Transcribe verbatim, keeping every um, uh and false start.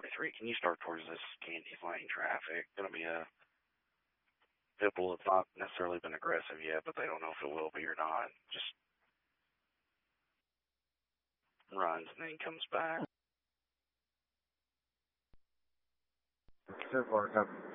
forty-three, can you start towards this Candy Lane traffic? Gonna be a Hipple. It's not necessarily been aggressive yet, but they don't know if it will be or not. Just runs and then comes back. So far, copy.